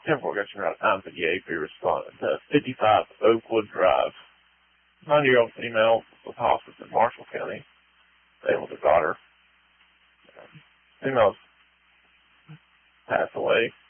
10-4 got you out of time for the AP responding to 55 Oakwood Drive. 90-year-old female was hospice in Marshall County. They with her daughter. Female's passed away.